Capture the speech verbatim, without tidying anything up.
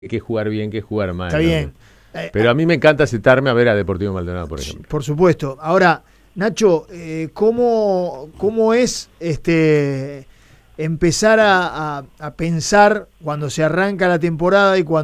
que jugar bien que jugar mal. Está ¿no? bien. Eh, Pero a mí me encanta sentarme a ver a Deportivo Maldonado, por ejemplo. Por supuesto. Ahora, Nacho, eh, ¿cómo, ¿cómo es este empezar a, a, a pensar cuando se arranca la temporada y cuando